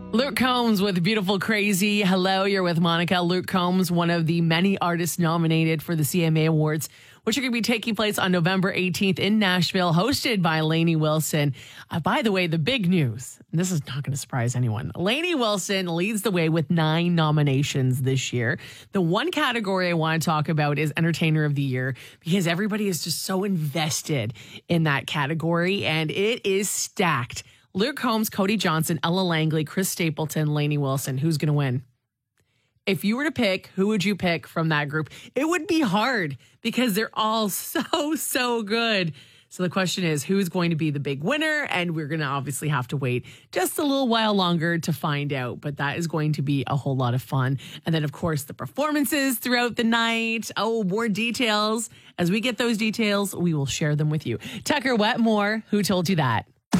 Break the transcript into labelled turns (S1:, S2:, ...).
S1: Luke Combs with Beautiful Crazy. Hello, you're with Monica. Luke Combs, one of the many artists nominated for the CMA Awards, which are going to be taking place on November 18th in Nashville, hosted by Lainey Wilson. By the way, the big news, and this is not going to surprise anyone. Lainey Wilson leads the way with 9 nominations this year. The one category I want to talk about is Entertainer of the Year, because everybody is just so invested in that category, and it is stacked. Luke Combs, Cody Johnson, Ella Langley, Chris Stapleton, Lainey Wilson. Who's going to win? If you were to pick, who would you pick from that group? It would be hard because they're all so good. So the question is, who's going to be the big winner? And we're going to obviously have to wait just a little while longer to find out. But that is going to be a whole lot of fun. And then, of course, the performances throughout the night. Oh, more details. As we get those details, we will share them with you. Tucker Wetmore, who told you that?